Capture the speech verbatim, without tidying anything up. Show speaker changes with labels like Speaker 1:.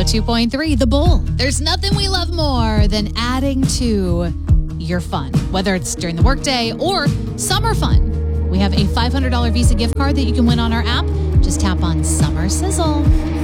Speaker 1: two point three, The Bull. There's nothing we love more than adding to your fun, whether it's during the workday or summer fun. We have a five hundred dollars Visa gift card that you can win on our app. Just tap on Summer Sizzle.